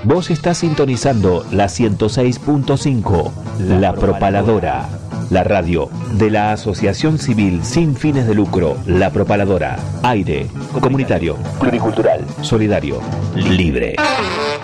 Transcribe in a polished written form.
Vos estás sintonizando la 106.5, La Propaladora, la radio de la Asociación Civil sin fines de lucro, La Propaladora. Aire, comunitario, pluricultural, solidario, libre.